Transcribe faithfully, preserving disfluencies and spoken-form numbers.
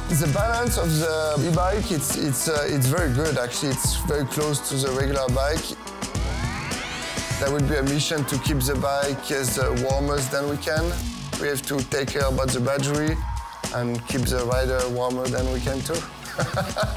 The balance of the e-bike, it's, it's, uh, it's very good actually. It's very close to the regular bike. There will be a mission to keep the bike as uh, warm as than we can. We have to take care about the battery and keep the rider warmer than we can too.